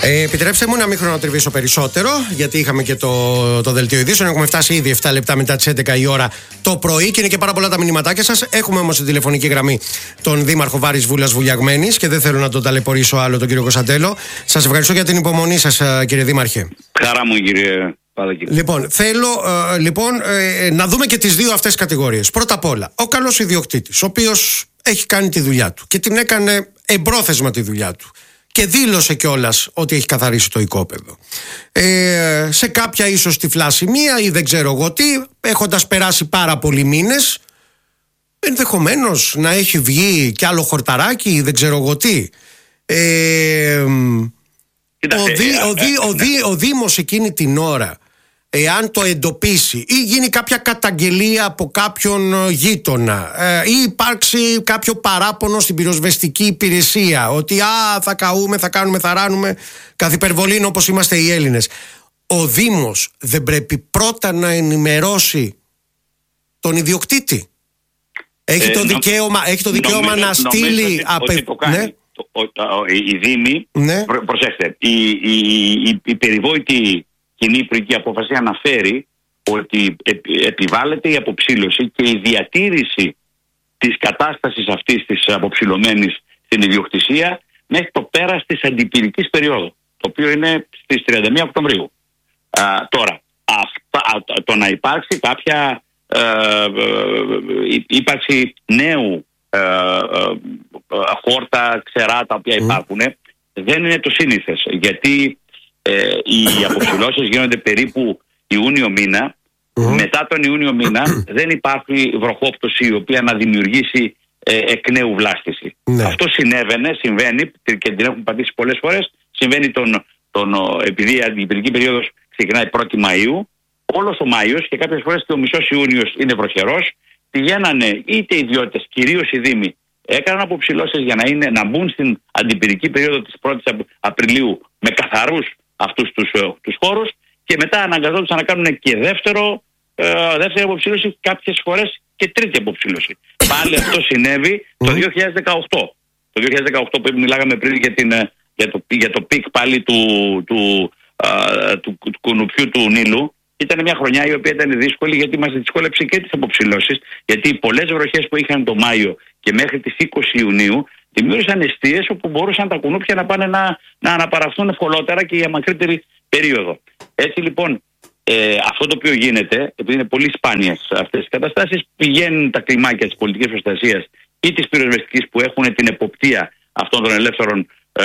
Επιτρέψτε μου να μην χρονοτριβήσω περισσότερο, γιατί είχαμε και το δελτίο ειδήσεων. Έχουμε φτάσει ήδη 7 λεπτά μετά τις 11 η ώρα το πρωί και είναι και πάρα πολλά τα μηνυματάκια σας. Έχουμε όμως την τηλεφωνική γραμμή τον Δήμαρχο Βάρης Βούλας Βουλιαγμένης και δεν θέλω να τον ταλαιπωρήσω άλλο τον κύριο Κωνσταντέλο. Σας ευχαριστώ για την υπομονή σας, κύριε Δήμαρχε. Χαρά μου, κύριε Παδακή. Λοιπόν, θέλω να δούμε και τις δύο αυτές κατηγορίες. Πρώτα απ' όλα, ο καλός ιδιοκτήτης, ο οποίος έχει κάνει τη δουλειά του και την έκανε εμπρόθεσμα τη δουλειά του. Και δήλωσε κιόλας ότι έχει καθαρίσει το οικόπεδο. Σε κάποια ίσως τυφλά σημεία ή δεν ξέρω εγώ τι, έχοντας περάσει πάρα πολλοί μήνες, ενδεχομένως να έχει βγει κι άλλο χορταράκι ή δεν ξέρω εγώ τι. Ο Δήμος εκείνη την ώρα, εάν το εντοπίσει ή γίνει κάποια καταγγελία από κάποιον γείτονα ή υπάρξει κάποιο παράπονο στην πυροσβεστική υπηρεσία ότι θα καούμε, θα κάνουμε, θα ράνουμε καθ' υπερβολήν όπως είμαστε οι Έλληνες, ο Δήμος δεν πρέπει πρώτα να ενημερώσει τον ιδιοκτήτη? Έχει το δικαίωμα να στείλει οι Δήμοι, προσέξτε, η περιβόητη κοινή υπουργική απόφαση αναφέρει ότι επιβάλλεται η αποψήλωση και η διατήρηση της κατάστασης αυτής της αποψηλωμένης στην ιδιοκτησία μέχρι το πέρας της αντιπυρικής περίοδου, το οποίο είναι στις 31 Οκτωβρίου. Τώρα, το να υπάρξει κάποια ύπαρξη νέου χόρτα, ξερά τα οποία υπάρχουν, δεν είναι το σύνηθες, γιατί οι αποψηλώσεις γίνονται περίπου Ιούνιο μήνα. Μετά τον Ιούνιο μήνα δεν υπάρχει βροχόπτωση η οποία να δημιουργήσει εκ νέου βλάστηση. Αυτό συμβαίνει και την έχουν πατήσει πολλές φορές. Συμβαίνει επειδή η αντιπυρική περίοδος ξεκινάει 1η Μαΐου, όλος ο Μάιος και κάποιες φορές και ο μισός Ιούνιος είναι βροχερός. Πηγαίνανε είτε οι ιδιώτες, κυρίως οι Δήμοι, έκαναν αποψηλώσεις για να μπουν στην αντιπυρική περίοδο της 1ης Απριλίου με καθαρούς αυτούς τους χώρους και μετά αναγκαζόντουσαν να κάνουν και δεύτερη αποψήλωση, κάποιες φορές και τρίτη αποψήλωση. Πάλι αυτό συνέβη το 2018. Το 2018 που μιλάγαμε πριν για το πικ πάλι του κουνουπιού του Νείλου, ήταν μια χρονιά η οποία ήταν δύσκολη, γιατί μας δυσκόλεψε και τις αποψηλώσεις, γιατί οι πολλές βροχές που είχαν το Μάιο και μέχρι τις 20 Ιουνίου δημιούργησαν εστίες όπου μπορούσαν τα κουνούπια να πάνε να αναπαραχθούν ευκολότερα και για μακρύτερη περίοδο. Έτσι λοιπόν, αυτό το οποίο γίνεται, επειδή είναι πολύ σπάνιες αυτές οι καταστάσεις, πηγαίνουν τα κλιμάκια της πολιτικής προστασίας ή της πυροσβεστικής που έχουν την εποπτεία αυτών των ελεύθερων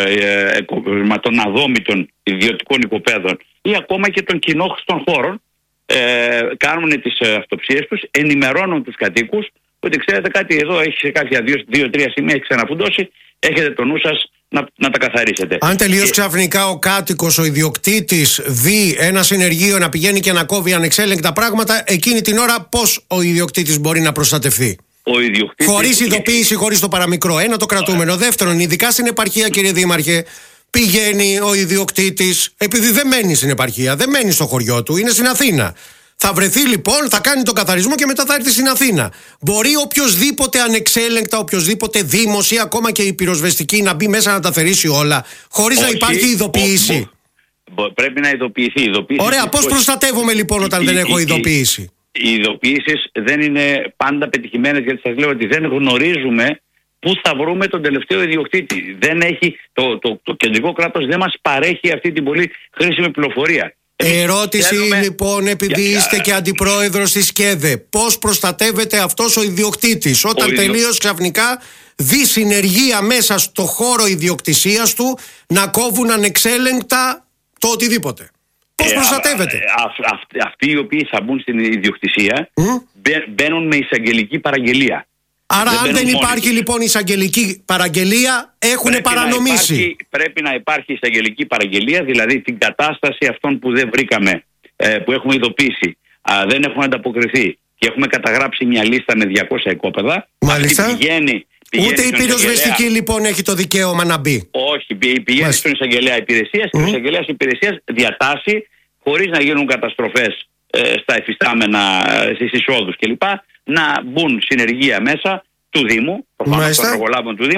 των αδόμητων ιδιωτικών οικοπαίδων ή ακόμα και των κοινόχρηστων χώρων, κάνουν τις αυτοψίες τους, ενημερώνουν τους κατοίκους ότι ξέρετε κάτι, εδώ έχει σε κάποια 2-3 σημεία έχει ξαναφουντώσει, έχετε το νου σας να τα καθαρίσετε. Αν τελείως ξαφνικά ο κάτοικος, ο ιδιοκτήτης δει ένα συνεργείο να πηγαίνει και να κόβει ανεξέλεγκτα πράγματα, εκείνη την ώρα πώς ο ιδιοκτήτης μπορεί να προστατευθεί? Χωρίς ειδοποίηση, χωρίς το παραμικρό. Ένα το κρατούμενο. Δεύτερον, ειδικά στην επαρχία, κύριε Δήμαρχε, πηγαίνει ο ιδιοκτήτης, επειδή δεν μένει στην επαρχία, δεν μένει στο χωριό του, είναι στην Αθήνα. Θα βρεθεί λοιπόν, θα κάνει τον καθαρισμό και μετά θα έρθει στην Αθήνα. Μπορεί οποιοσδήποτε ανεξέλεγκτα, οποιοσδήποτε δήμος ή ακόμα και η πυροσβεστική να μπει μέσα να τα θερήσει όλα, χωρίς να υπάρχει ειδοποίηση? Πρέπει να ειδοποιηθεί. Ωραία, πώς προστατεύομαι λοιπόν όταν δεν έχω ειδοποίηση? Οι ειδοποιήσεις δεν είναι πάντα πετυχημένες, γιατί σας λέω ότι δεν γνωρίζουμε πού θα βρούμε τον τελευταίο ιδιοκτήτη. Δεν έχει, το κεντρικό κράτος δεν μας παρέχει αυτή την πολύ χρήσιμη πληροφορία. Ερώτηση λοιπόν, επειδή είστε και αντιπρόεδρος της ΚΕΔΕ, πώς προστατεύεται αυτός ο ιδιοκτήτης όταν τελείως ξαφνικά δει συνεργεία μέσα στο χώρο ιδιοκτησίας του να κόβουν ανεξέλεγκτα το οτιδήποτε? Πώς προστατεύεται? Αυτοί οι οποίοι θα μπουν στην ιδιοκτησία μπαίνουν με εισαγγελική παραγγελία. Άρα αν δεν υπάρχει λοιπόν εισαγγελική παραγγελία, έχουν παρανομήσει. Πρέπει να υπάρχει εισαγγελική παραγγελία, δηλαδή την κατάσταση αυτών που δεν βρήκαμε, που έχουμε ειδοποιήσει, δεν έχουν ανταποκριθεί και έχουμε καταγράψει μια λίστα με 200 οικόπεδα. Μάλιστα. Πηγαίνει ούτε η πυροσβεστική λοιπόν έχει το δικαίωμα να μπει? Όχι, πηγαίνει στον εισαγγελέα υπηρεσίας και ο εισαγγελέας υπηρεσίας διατάσσει, χωρίς να γίνουν καταστροφές στα εφιστάμενα, στις εισόδους κλπ, να μπουν συνεργεία μέσα του Δήμου, προφανώς των εργολάβων του Δήμου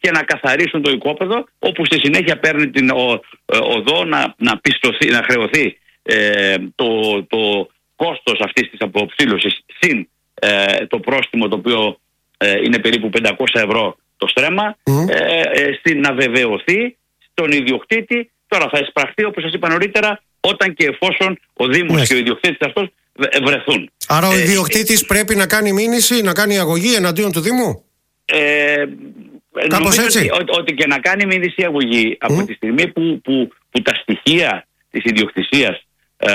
και να καθαρίσουν το οικόπεδο, όπου στη συνέχεια παίρνει την οδό να πιστωθεί, να χρεωθεί το κόστος αυτής της αποψήλωσης συν το πρόστιμο, το οποίο είναι περίπου 500 ευρώ το στρέμμα, να βεβαιωθεί στον ιδιοκτήτη. Τώρα θα εισπραχθεί, όπως σας είπα νωρίτερα, όταν και εφόσον ο Δήμος και ο ιδιοκτήτης αυτός βρεθούν. Άρα ο ιδιοκτήτης πρέπει να κάνει μήνυση, να κάνει αγωγή εναντίον του Δήμου. Νομίζω ότι και να κάνει μήνυση αγωγή από τη στιγμή που τα στοιχεία της ιδιοκτησίας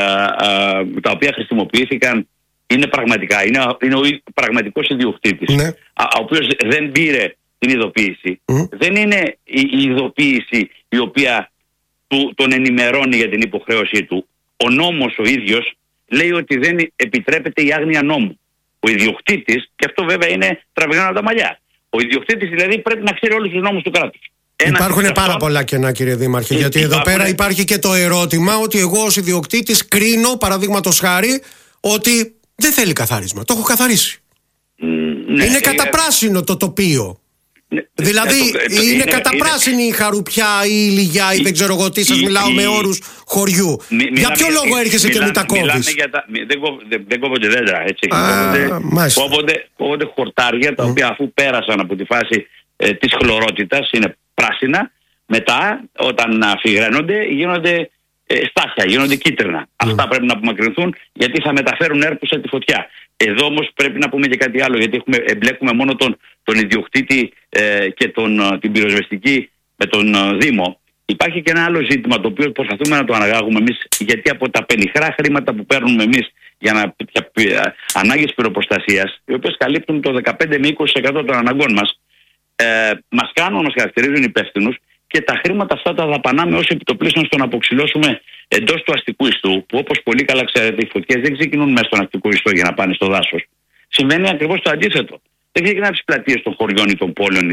τα οποία χρησιμοποιήθηκαν είναι πραγματικά, είναι ο πραγματικός ιδιοκτήτης, ο οποίος δεν πήρε την ειδοποίηση. Δεν είναι η ειδοποίηση η οποία τον ενημερώνει για την υποχρέωσή του. Ο νόμος ο ίδιος λέει ότι δεν επιτρέπεται η άγνοια νόμου. Ο ιδιοκτήτης, και αυτό βέβαια είναι τραβηγμένο από τα μαλλιά, ο ιδιοκτήτης δηλαδή πρέπει να ξέρει όλους τους νόμους του κράτους. Υπάρχουν πάρα πολλά κενά, κύριε Δήμαρχε, γιατί εδώ πέρα υπάρχει και το ερώτημα ότι εγώ ως ιδιοκτήτης κρίνω, παραδείγματος χάρη, ότι δεν θέλει καθάρισμα. Το έχω καθαρίσει. Είναι καταπράσινο το τοπίο. Δηλαδή είναι καταπράσινη η χαρουπιά ή η λιγιά ή δεν ξέρω εγώ τι, σας μιλάω με όρους χωριού. Για ποιο λόγο έρχεσαι και μου τα κόβεις? Δεν κόβονται δέντρα, έτσι. Κόβονται χορτάρια τα οποία αφού πέρασαν από τη φάση της χλωρότητας, είναι πράσινα, μετά όταν αφιγραίνονται γίνονται στάχια, γίνονται κίτρινα. Αυτά πρέπει να απομακρυνθούν, γιατί θα μεταφέρουν έρπους σε τη φωτιά. Εδώ όμως πρέπει να πούμε και κάτι άλλο, γιατί εμπλέκουμε μόνο τον ιδιοκτήτη και την πυροσβεστική με τον Δήμο. Υπάρχει και ένα άλλο ζήτημα το οποίο προσπαθούμε να το αναγάγουμε εμείς, γιατί από τα πενιχρά χρήματα που παίρνουμε εμείς για ανάγκες πυροπροστασίας, οι οποίες καλύπτουν το 15 με 20% των αναγκών μας, μας χαρακτηρίζουν υπεύθυνους, και τα χρήματα αυτά τα δαπανάμε ως επιτοπλίστων στο να αποξυλώσουμε εντός του αστικού ιστού, που όπως πολύ καλά ξέρετε οι φωτιές δεν ξεκινούν μέσα στον αστικό ιστό για να πάνε στο δάσος. Συμβαίνει ακριβώς το αντίθετο. Δεν ξεκινάνε από τις πλατείες των χωριών ή των πόλεων,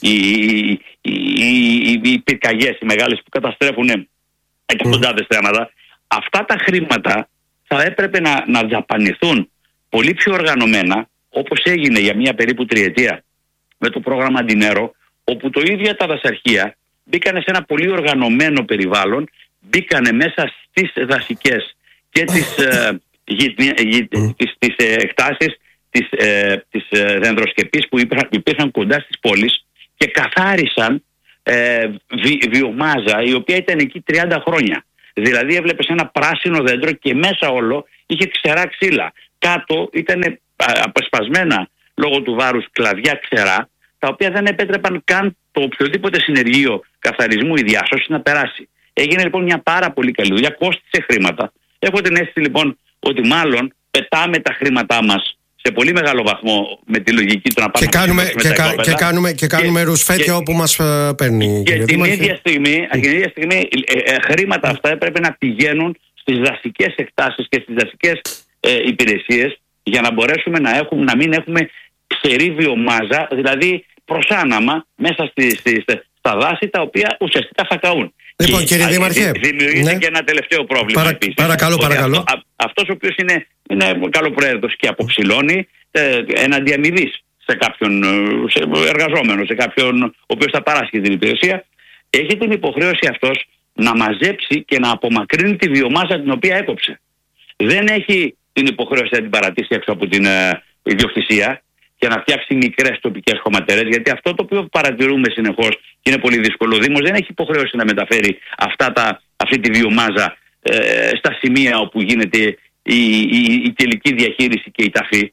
οι πυρκαγιές, οι μεγάλες που καταστρέφουν εκατοντάδες θέματα. Αυτά τα χρήματα θα έπρεπε να δαπανηθούν πολύ πιο οργανωμένα, όπως έγινε για μια περίπου τριετία με το πρόγραμμα Αντινέρο, όπου το ίδια τα δασαρχεία μπήκανε σε ένα πολύ οργανωμένο περιβάλλον, μπήκανε μέσα στις δασικές και τις εκτάσεις της δενδροσκεπής που υπήρχαν κοντά στις πόλεις και καθάρισαν βιομάζα η οποία ήταν εκεί 30 χρόνια. Δηλαδή έβλεπες ένα πράσινο δέντρο και μέσα όλο είχε ξερά ξύλα. Κάτω ήταν απεσπασμένα λόγω του βάρους κλαδιά ξερά, τα οποία δεν επέτρεπαν καν το οποιοδήποτε συνεργείο καθαρισμού ή διάσωση να περάσει. Έγινε λοιπόν μια πάρα πολύ καλή δουλειά, κόστισε χρήματα. Έχω την αίσθηση λοιπόν ότι μάλλον πετάμε τα χρήματά μας σε πολύ μεγάλο βαθμό με τη λογική του να πάμε και κάνουμε ρουσφέτια όπου μας παίρνει. Και την ίδια στιγμή χρήματα αυτά έπρεπε να πηγαίνουν στις δασικές εκτάσεις και στις δασικές υπηρεσίες, για να μπορέσουμε να μην έχουμε ξερή βιομάζα, δηλαδή προσάναμα μέσα στα δάση, τα οποία ουσιαστικά θα καούν. Λοιπόν, κύριε Δήμαρχε, δημιουργείται και ένα τελευταίο πρόβλημα επίσης. Παρακαλώ. Αυτός ο οποίος είναι καλοπροαίρετος και αποψηλώνει εναντί αμοιβής σε κάποιον εργαζόμενο, σε κάποιον ο οποίος θα παράσχει την υπηρεσία, έχει την υποχρέωση αυτός να μαζέψει και να απομακρύνει τη βιομάζα την οποία έκοψε. Δεν έχει την υποχρέωση να την παρατήσει έξω από την ιδιοκτησία και να φτιάξει μικρές τοπικές χωματερές, γιατί αυτό το οποίο παρατηρούμε συνεχώς και είναι πολύ δύσκολο, ο Δήμος δεν έχει υποχρέωση να μεταφέρει αυτή τη βιομάζα στα σημεία όπου γίνεται η τελική διαχείριση και η ταφή.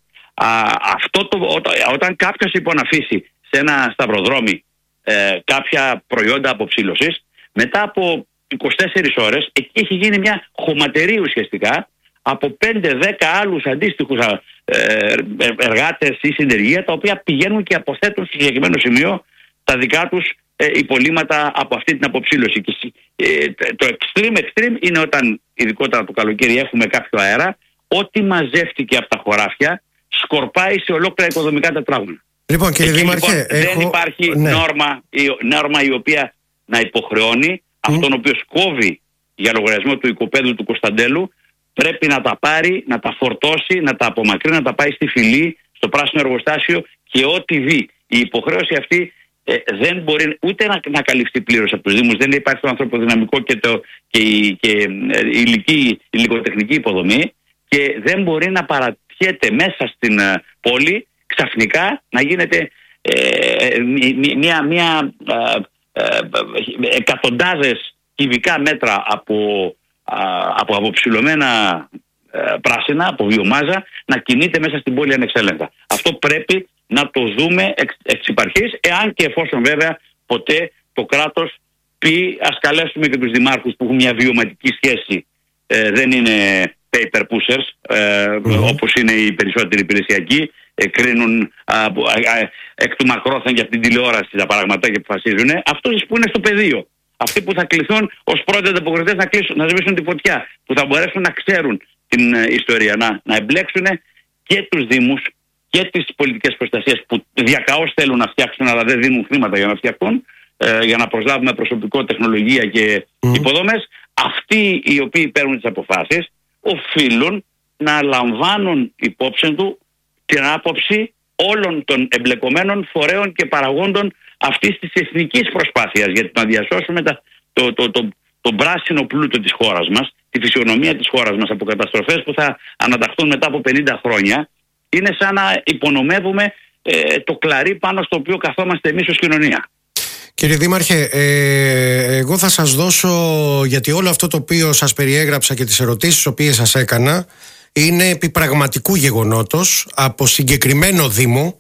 Όταν κάποιος υποναφήσει σε ένα σταυροδρόμι κάποια προϊόντα αποψήλωσης, μετά από 24 ώρες εκεί έχει γίνει μια χωματερή ουσιαστικά από 5-10 άλλους αντίστοιχους εργάτες ή συνεργεία, τα οποία πηγαίνουν και αποθέτουν στο συγκεκριμένο σημείο τα δικά τους υπολείμματα από αυτή την αποψήλωση. Και το extreme είναι όταν, ειδικότερα το καλοκαίρι, έχουμε κάποιο αέρα, ό,τι μαζεύτηκε από τα χωράφια σκορπάει σε ολόκληρα οικοδομικά τετράγωνα. Λοιπόν, κύριε Δήμαρχε, δεν υπάρχει νόρμα η οποία να υποχρεώνει αυτόν ο οποίος κόβει για λογαριασμό του οικοπαίδου του Κωνσταντέλου, πρέπει να τα πάρει, να τα φορτώσει, να τα απομακρύνει, να τα πάει στη φυλή, στο πράσινο εργοστάσιο και ό,τι δει. Η υποχρέωση αυτή δεν μπορεί ούτε να καλυφθεί πλήρως από τους Δήμους. Δεν υπάρχει το ανθρωποδυναμικό και η υλικοτεχνική υποδομή, και δεν μπορεί να παρατιέται μέσα στην πόλη ξαφνικά να γίνεται μια εκατοντάδες κυβικά μέτρα από αποψηλωμένα πράσινα, από βιομάζα, να κινείται μέσα στην πόλη ανεξέλεγκτα. Αυτό πρέπει να το δούμε εξ υπαρχής, εάν και εφόσον βέβαια ποτέ το κράτος πει, ας καλέσουμε και τους δημάρχους που έχουν μια βιωματική σχέση, δεν είναι paper pushers, όπως είναι οι περισσότεροι υπηρεσιακοί, κρίνουν εκ του μακρόθεν για την τηλεόραση τα πράγματα και αποφασίζουν. Αυτοί που είναι στο πεδίο, αυτοί που θα κληθούν ως πρώτοι ανταποκριτές να σβήσουν τη φωτιά, που θα μπορέσουν να ξέρουν την ιστορία, να εμπλέξουν και τους Δήμους και τις πολιτικές προστασίες που διακαώς θέλουν να φτιάξουν, αλλά δεν δίνουν χρήματα για να φτιαχτούν, για να προσλάβουμε προσωπικό, τεχνολογία και υποδομές. Αυτοί οι οποίοι παίρνουν τις αποφάσεις οφείλουν να λαμβάνουν υπόψη του την άποψη όλων των εμπλεκομένων φορέων και παραγόντων αυτής της εθνικής προσπάθειας, γιατί να διασώσουμε τον πράσινο πλούτο της χώρας μας, τη φυσιονομία της χώρας μας από καταστροφές που θα αναταχθούν μετά από 50 χρόνια, είναι σαν να υπονομεύουμε το κλαρί πάνω στο οποίο καθόμαστε εμείς ως κοινωνία. Κύριε Δήμαρχε, εγώ θα σας δώσω, γιατί όλο αυτό το οποίο σας περιέγραψα και τις ερωτήσεις τις οποίες σας έκανα είναι επί πραγματικού γεγονότος από συγκεκριμένο Δήμο,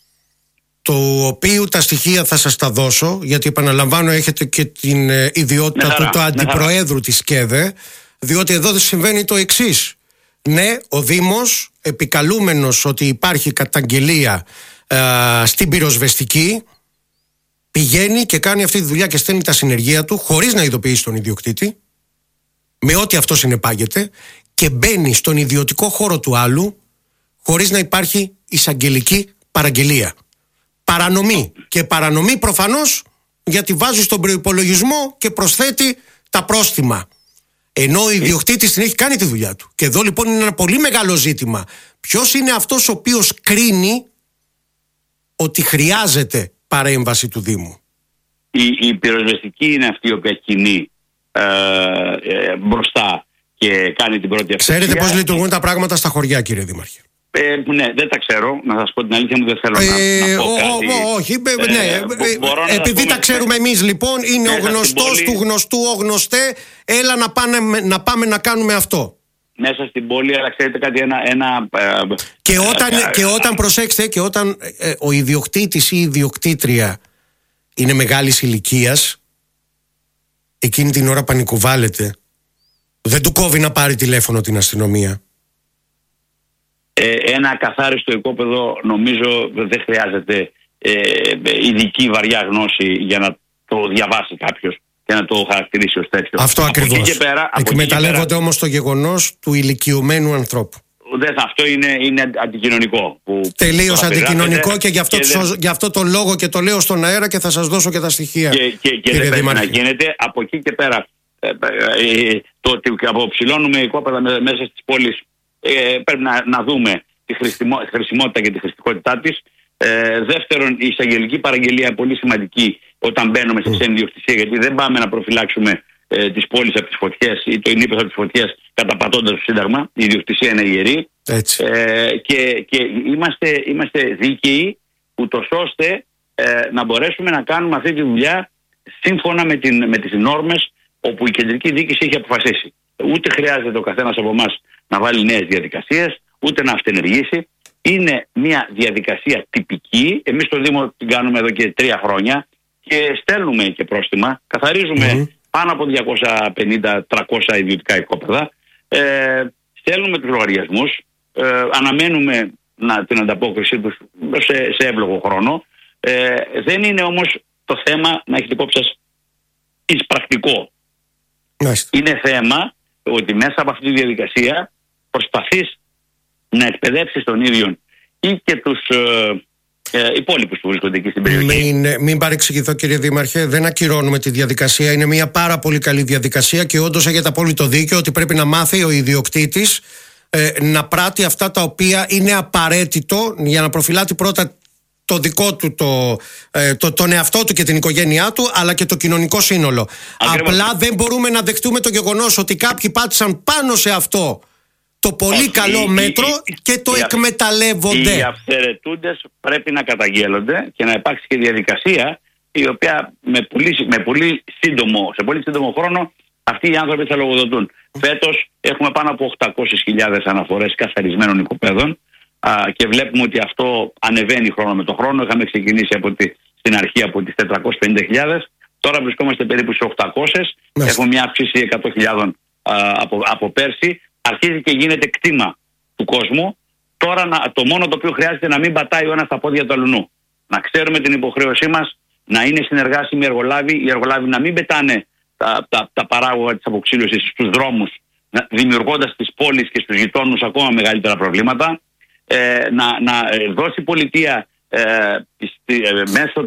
το οποίο τα στοιχεία θα σας τα δώσω, γιατί επαναλαμβάνω έχετε και την ιδιότητα του αντιπροέδρου της ΚΕΔΕ, διότι εδώ συμβαίνει το εξής. Ναι, ο Δήμος, επικαλούμενος ότι υπάρχει καταγγελία στην πυροσβεστική, πηγαίνει και κάνει αυτή τη δουλειά και στέλνει τα συνεργεία του χωρίς να ειδοποιήσει τον ιδιοκτήτη, με ό,τι αυτό συνεπάγεται, και μπαίνει στον ιδιωτικό χώρο του άλλου χωρίς να υπάρχει εισαγγελική παραγγελία. Παρανομή. Και παρανομή προφανώς, γιατί βάζει στον προϋπολογισμό και προσθέτει τα πρόστιμα. Ενώ ο ιδιοκτήτης την έχει κάνει τη δουλειά του. Και εδώ λοιπόν είναι ένα πολύ μεγάλο ζήτημα. Ποιος είναι αυτός ο οποίος κρίνει ότι χρειάζεται παρέμβαση του Δήμου? Η πυροσβεστική είναι αυτή η οποία κινεί μπροστά και κάνει την πρώτη αυτοψία. Ξέρετε πώς λειτουργούν τα πράγματα στα χωριά, κύριε Δήμαρχε? Ναι, δεν τα ξέρω. Να σας πω την αλήθεια μου, δεν θέλω να πω κάτι. Όχι, επειδή τα ξέρουμε εμείς λοιπόν, είναι ο γνωστός του γνωστού ο γνωστέ, έλα να πάμε να κάνουμε αυτό. Μέσα στην πόλη, αλλά ξέρετε κάτι, και όταν προσέξτε, και όταν ο ιδιοκτήτης ή η ιδιοκτήτρια είναι μεγάλης ηλικίας, εκείνη την ώρα πανικοβάλλεται. Δεν του κόβει να πάρει τηλέφωνο την αστυνομία. Ένα καθάριστο οικόπεδο νομίζω δεν χρειάζεται ειδική βαριά γνώση για να το διαβάσει κάποιος και να το χαρακτηρίσει ως τέτοιο. Αυτό ακριβώς. Εκμεταλλεύονται όμως το γεγονός του ηλικιωμένου ανθρώπου. Αυτό είναι αντικοινωνικό. Τελείως αντικοινωνικό, και γι' αυτό το λόγο και το λέω στον αέρα και θα σας δώσω και τα στοιχεία. Και δεν πρέπει να γίνεται. Από εκεί και πέρα, το ότι αποψηλώνουμε οικόπεδα μέσα στις πόλεις, πρέπει να δούμε τη χρησιμότητα και τη χρηστικότητά της. Δεύτερον, η εισαγγελική παραγγελία είναι πολύ σημαντική όταν μπαίνουμε σε ξένη ιδιοκτησία, γιατί δεν πάμε να προφυλάξουμε τις πόλεις από τις φωτιές ή το ηνίπες από τις φωτιές καταπατώντας το Σύνταγμα. Η ιδιοκτησία είναι ιερή. Και είμαστε δίκαιοι, ούτως ώστε να μπορέσουμε να κάνουμε αυτή τη δουλειά σύμφωνα με τις νόρμες όπου η κεντρική διοίκηση έχει αποφασίσει. Ούτε χρειάζεται ο καθένας από εμάς να βάλει νέες διαδικασίες, ούτε να αυτενεργήσει. Είναι μια διαδικασία τυπική. Εμείς στο Δήμο την κάνουμε εδώ και 3 χρόνια και στέλνουμε και πρόστιμα. Καθαρίζουμε πάνω από 250-300 ιδιωτικά οικόπεδα. Στέλνουμε τους λογαριασμούς. Αναμένουμε την ανταπόκριση τους σε εύλογο χρόνο. Δεν είναι όμως το θέμα, να έχετε υπόψη σας, εισπρακτικό. Είναι θέμα ότι μέσα από αυτή τη διαδικασία προσπαθείς να εκπαιδεύσεις τον ίδιο ή και τους υπόλοιπους που βρίσκονται εκεί στην περιοχή. Μην παρεξηγηθώ, κύριε Δήμαρχε, δεν ακυρώνουμε τη διαδικασία. Είναι μια πάρα πολύ καλή διαδικασία και όντως έχετε απόλυτο δίκιο ότι πρέπει να μάθει ο ιδιοκτήτης να πράττει αυτά τα οποία είναι απαραίτητο για να προφυλάτει πρώτα το δικό του, τον εαυτό του και την οικογένειά του, αλλά και το κοινωνικό σύνολο. Απλά δεν μπορούμε να δεχτούμε το γεγονός ότι κάποιοι πάτησαν πάνω σε αυτό το πολύ καλό μέτρο και το εκμεταλλεύονται. Οι αυθαιρετούντες πρέπει να καταγγέλλονται και να υπάρξει και διαδικασία η οποία σε πολύ σύντομο χρόνο αυτοί οι άνθρωποι θα λογοδοτούν. Φέτος έχουμε πάνω από 800.000 αναφορές καθαρισμένων οικοπαίδων και βλέπουμε ότι αυτό ανεβαίνει χρόνο με το χρόνο. Είχαμε ξεκινήσει στην αρχή από τις 450.000, τώρα βρισκόμαστε περίπου στις 800. Έχουμε μια αύξηση 100.000 από πέρσι. Αρχίζει και γίνεται κτήμα του κόσμου. Τώρα το μόνο το οποίο χρειάζεται να μην πατάει ο ένας στα πόδια του αλλουνού. Να ξέρουμε την υποχρέωσή μας, να είναι συνεργάσιμοι οι εργολάβοι να μην πετάνε τα παράγωγα της αποξήλωσης στους δρόμους, δημιουργώντας στις πόλεις και στους γειτόνους ακόμα μεγαλύτερα προβλήματα. Να δώσει η πολιτεία μέσω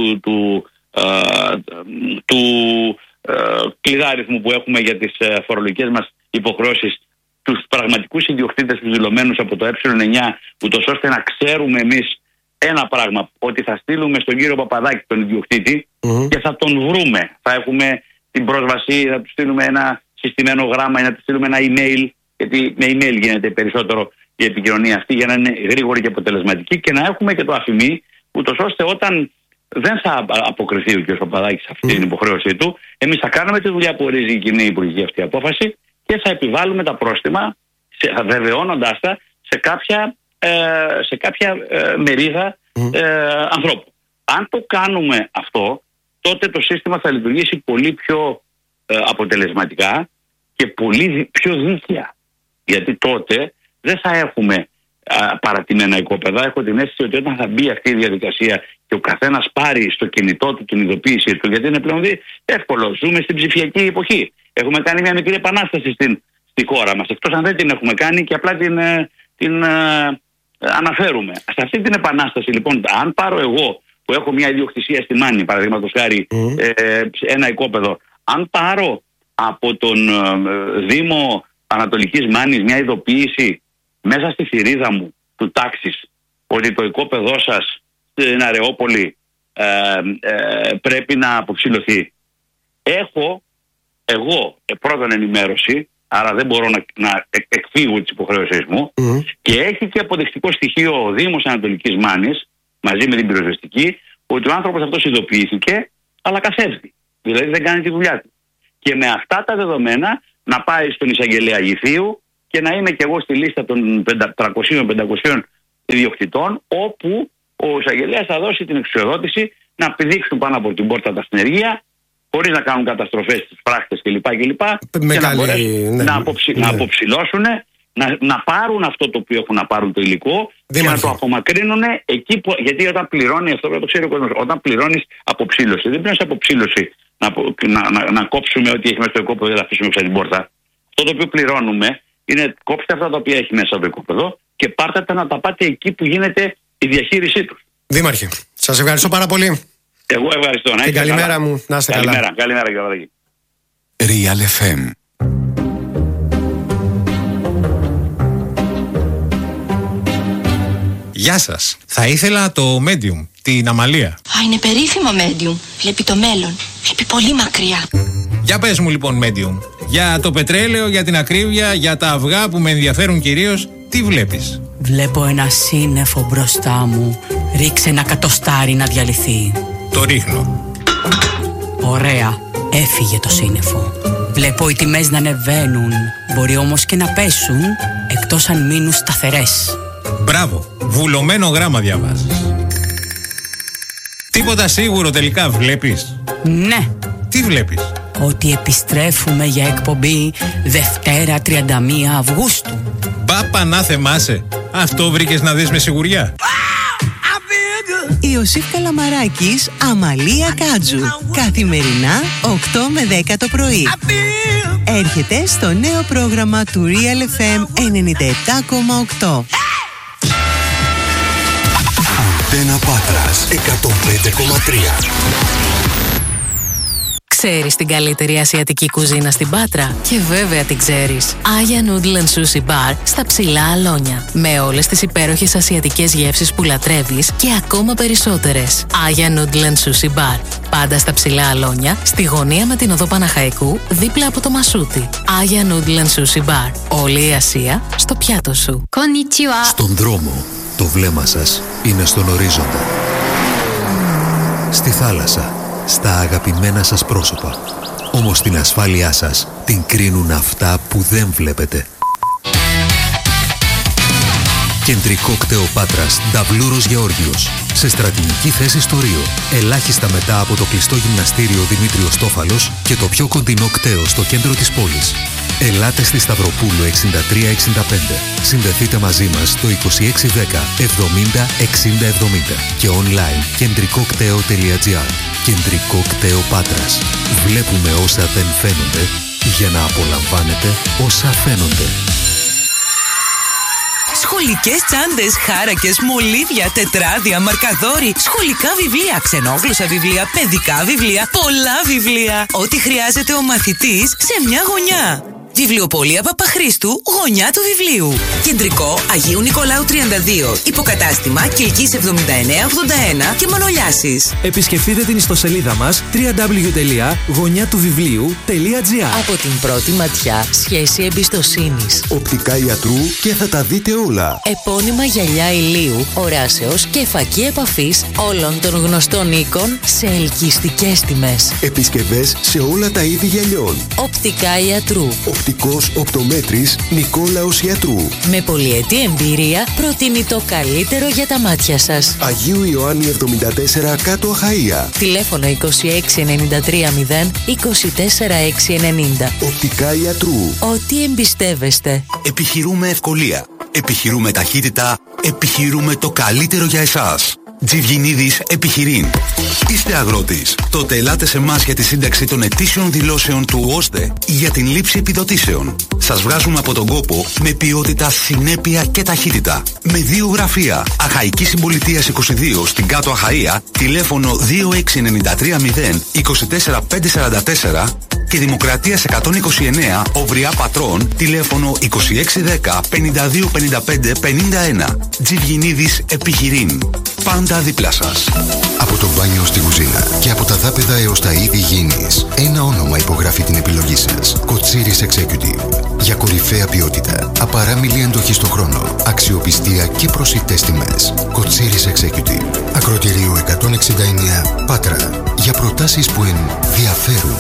του κλειδάριθμου που έχουμε για τις φορολογικές μας υποχρεώσεις τους πραγματικούς ιδιοκτήτες, τους δηλωμένους από το ε9, ούτως ώστε να ξέρουμε εμείς ένα πράγμα, ότι θα στείλουμε στον κύριο Παπαδάκη τον ιδιοκτήτη και θα τον βρούμε. Θα έχουμε την πρόσβαση, θα του στείλουμε ένα συστημένο γράμμα ή να του στείλουμε ένα email, γιατί με email γίνεται περισσότερο η επικοινωνία αυτή για να είναι γρήγορη και αποτελεσματική, και να έχουμε και το αφημί, ούτως ώστε όταν δεν θα αποκριθεί ο κ. Παπαδάκης σε αυτή την υποχρέωσή του, εμείς θα κάνουμε τη δουλειά που ορίζει η κοινή υπουργική αυτή απόφαση και θα επιβάλλουμε τα πρόστιμα, βεβαιώνοντάς τα σε κάποια μερίδα ανθρώπου. Αν το κάνουμε αυτό, τότε το σύστημα θα λειτουργήσει πολύ πιο αποτελεσματικά και πολύ πιο δίκαια. Γιατί τότε δεν θα έχουμε παρατημένα οικόπεδα. Έχω την αίσθηση ότι όταν θα μπει αυτή η διαδικασία και ο καθένας πάρει στο κινητό του την ειδοποίησή του, γιατί είναι πλέον εύκολο, ζούμε στην ψηφιακή εποχή. Έχουμε κάνει μια μικρή επανάσταση στη χώρα μας, εκτός αν δεν την έχουμε κάνει και απλά την αναφέρουμε. Σε αυτή την επανάσταση λοιπόν, αν πάρω εγώ που έχω μια ιδιοκτησία στη Μάνη, παραδείγματος χάρη, ένα οικόπεδο, αν πάρω από τον Δήμο Ανατολικής Μάνης μια ειδοποίηση μέσα στη θηρίδα μου του τάξης ότι το οικόπεδό σας στην Αρεόπολη πρέπει να αποψηλωθεί, έχω εγώ πρώτον ενημέρωση, άρα δεν μπορώ να εκφύγω τις υποχρεώσεις μου, και έχει και αποδεικτικό στοιχείο ο Δήμος Ανατολικής Μάνης μαζί με την πυροσβεστική ότι ο άνθρωπος αυτός ειδοποιήθηκε αλλά καφεύδει, δηλαδή δεν κάνει τη δουλειά του. Και με αυτά τα δεδομένα να πάει στον εισαγγελέα Γηθίου και να είμαι και εγώ στη λίστα των 300-500 ιδιοκτητών, όπου ο εισαγγελέας θα δώσει την εξουσιοδότηση να πηδήξουν πάνω από την πόρτα τα συνεργεία χωρίς να κάνουν καταστροφές στις πράχτες κλπ. Και να μπορέσουν να αποψηλώσουν, να πάρουν αυτό το οποίο έχουν να πάρουν το υλικό και να το απομακρύνουν εκεί που. Γιατί όταν πληρώνει, αυτό πρέπει να το ξέρει ο κόσμος, όταν πληρώνεις αποψήλωση, δεν πληρώνεις αποψήλωση να κόψουμε ό,τι έχει μέσα στο οικόπεδο και να αφήσουμε ξανά την πόρτα. Αυτό το οποίο πληρώνουμε είναι κόψτε αυτά τα οποία έχει μέσα το οικόπεδο και πάρτε τα να τα πάτε εκεί που γίνεται η διαχείρισή τους. Δήμαρχε, σας ευχαριστώ πάρα πολύ. Εγώ ευχαριστώ. Και καλημέρα μου, να είστε καλά. Καλημέρα κύριε Παπαδάκη. Real FM. Γεια σας. Θα ήθελα το Medium, την Αμαλία. Είναι περίφημο Medium. Βλέπει το μέλλον. Βλέπει πολύ μακριά. Για πες μου λοιπόν Medium. Για το πετρέλαιο, για την ακρίβεια, για τα αυγά που με ενδιαφέρουν κυρίως, τι βλέπεις? Βλέπω ένα σύννεφο μπροστά μου. Ρίξε ένα κατοστάρι να διαλυθεί. Το ρίχνω. Ωραία. Έφυγε το σύννεφο. Βλέπω οι τιμές να ανεβαίνουν. Μπορεί όμως και να πέσουν, εκτός αν μείνουν σταθερές. Μπράβο. Βουλωμένο γράμμα διαβάζεις. Τίποτα σίγουρο τελικά βλέπεις? Ναι. Τι βλέπεις? Ότι επιστρέφουμε για εκπομπή Δευτέρα 31 Αυγούστου. Μπα πανάθεμά σε. Αυτό βρήκες να δεις με σιγουριά? Ιωσήφ Καλαμαράκης, Αμαλία Κάτζου. Καθημερινά 8 με 10 το πρωί. Έρχεται στο νέο πρόγραμμα του Real FM 97,8. Αντένα Πάτρας 105,3. Ξέρεις την καλύτερη ασιατική κουζίνα στην Πάτρα? Και βέβαια την ξέρεις. Aya Noodle and Sushi Bar στα Ψηλά Αλόνια. Με όλες τις υπέροχες ασιατικές γεύσεις που λατρεύεις και ακόμα περισσότερες. Aya Noodle and Sushi Bar. Πάντα στα Ψηλά Αλόνια, στη γωνία με την οδό Παναχαϊκού, δίπλα από το Μασούτι. Aya Noodle and Sushi Bar. Όλη η Ασία στο πιάτο σου. Konnichiwa. Στον δρόμο, το βλέμμα σας είναι στον ορίζοντα. Στη θάλασσα, στα αγαπημένα σας πρόσωπα. Όμως την ασφάλειά σας την κρίνουν αυτά που δεν βλέπετε. Κεντρικό κτέο Πάτρας, Νταβλούρος Γεώργιος. Σε στρατηγική θέση στο Ρίο. Ελάχιστα μετά από το κλειστό γυμναστήριο Δημήτριος Στόφαλος και το πιο κοντινό κτέο στο κέντρο της πόλης. Ελάτε στη Σταυροπούλου 6365. Συνδεθείτε μαζί μας στο 2610 70 60 70 και online κεντρικοκτέο.gr. Κεντρικό κτέο Πάτρας. Βλέπουμε όσα δεν φαίνονται για να απολαμβάνετε όσα φαίνονται. Σχολικές τσάντες, χάρακες, μολύβια, τετράδια, μαρκαδόροι, σχολικά βιβλία, ξενόγλωσσα βιβλία, παιδικά βιβλία, πολλά βιβλία. Ό,τι χρειάζεται ο μαθητής σε μια γωνιά. Βιβλιοπωλεία Παπαχρήστου, γωνιά του βιβλίου. Κεντρικό Αγίου Νικολάου 32. Υποκατάστημα Κιλκής 7981 και Μανολιάσης. Επισκεφτείτε την ιστοσελίδα μας www.γωνιατουβιβλίου.gr. Από την πρώτη ματιά, σχέση εμπιστοσύνης. Οπτικά ιατρού και θα τα δείτε όλα. Επώνυμα γυαλιά ηλίου, οράσεως και φακή επαφής όλων των γνωστών οίκων σε ελκυστικές τιμές. Επισκευές σε όλα τα είδη γυαλιών. Οπτικά ιατρού. Οπτικός οπτομέτρης Νικόλαος Ιατρού. Με πολυετή εμπειρία προτείνει το καλύτερο για τα μάτια σας. Αγίου Ιωάννη 74 κάτω Αχαΐα. Τηλέφωνο 26930 24690. Οπτικά Ιατρού. Ό,τι εμπιστεύεστε. Επιχειρούμε ευκολία. Επιχειρούμε ταχύτητα. Επιχειρούμε το καλύτερο για εσάς. Τζιβγινίδης Επιχειρήν. Είστε αγρότης? Τότε ελάτε σε εμάς για τη σύνταξη των ετήσιων δηλώσεων του ΟΣΔΕ ή για την λήψη επιδοτήσεων. Σας βγάζουμε από τον κόπο με ποιότητα, συνέπεια και ταχύτητα. Με 2 γραφεία. Αχαϊκή Συμπολιτείας 22 στην Κάτω Αχαΐα, τηλέφωνο 26930 24544 και Δημοκρατίας 129 Οβριά Πατρών, τηλέφωνο 2610 5255 51. Τζιβγινίδης Επιχειρήν. Πάντα δίπλα σας. Από το μπάνιο στη κουζίνα και από τα δάπεδα έως τα είδη υγιεινής, ένα όνομα υπογράφει την επιλογή σας. Κοτσίρις Executive. Για κορυφαία ποιότητα, απαράμιλη αντοχή στον χρόνο, αξιοπιστία και προσιτές τιμές. Κοτσίρις Executive. Ακροτηρίου 169 Πάτρα. Για προτάσεις που ενδιαφέρουν.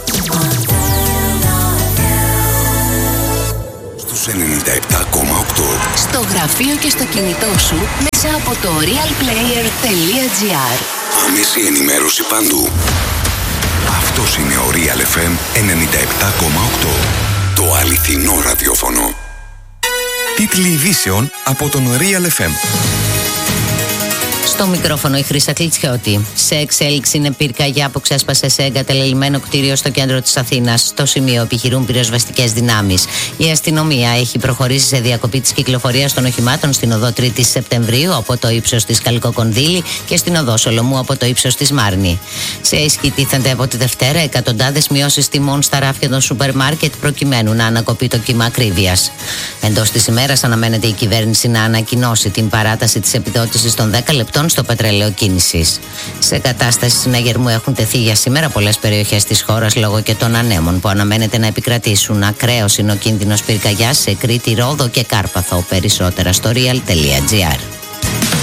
Στους 97,8. Στο γραφείο και στο κινητό σου μέσα από το realplayer.gr. Άμεση ενημέρωση παντού. Αυτός είναι ο Real FM 97,8. Το αληθινό ραδιόφωνο. Τίτλοι ειδήσεων από τον Real FM. Στο μικρόφωνο η Χρύσα Κλιτσιώτη. Σε εξέλιξη είναι πυρκαγιά που ξέσπασε σε εγκαταλελειμμένο κτίριο στο κέντρο της Αθήνας. Στο σημείο επιχειρούν πυροσβεστικές δυνάμεις. Η αστυνομία έχει προχωρήσει σε διακοπή της κυκλοφορίας των οχημάτων στην οδό 3η Σεπτεμβρίου από το ύψος της Καλκοκονδύλη και στην οδό Σολομού από το ύψος της Μάρνη. Σε ισχύ τίθενται από τη Δευτέρα εκατοντάδες μειώσεις τιμών στα ράφια των σούπερ μάρκετ προκειμένου να ανακοπεί το κύμα ακρίβειας. Εντός της ημέρας αναμένεται η κυβέρνηση να ανακοινώσει την παράταση της επιδότησης των 10 λεπτών στο πετρέλαιο κίνησης. Σε κατάσταση συναγερμού έχουν τεθεί για σήμερα πολλές περιοχές της χώρας λόγω και των ανέμων που αναμένεται να επικρατήσουν. Ακραίος είναι ο κίνδυνος πυρκαγιάς σε Κρήτη, Ρόδο και Κάρπαθο. Περισσότερα στο real.gr.